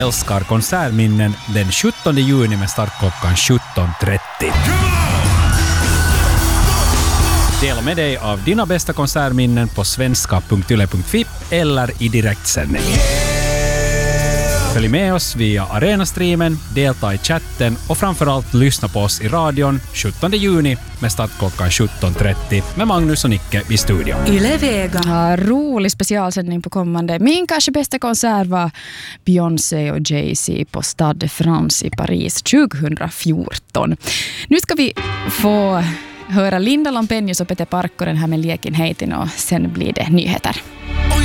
älskar konsertminnen den 17 juni med start klockan 17.30. Dela med dig av dina bästa konsertminnen på svenska.yle.fi eller i direktsändning. Följ med oss via Arena-streamen, delta i chatten och framförallt lyssna på oss i radion 17 juni med start klockan 17.30 med Magnus och Nicke i studion. Yle Vega. Ja, rolig specialsändning på kommande. Min kanske bästa konsert var Beyoncé och Jay-Z på Stade de France i Paris 2014. Nu ska vi få höra Linda Lampenius och Peter Parkkonen här med Leken Heitin och sen blir det nyheter.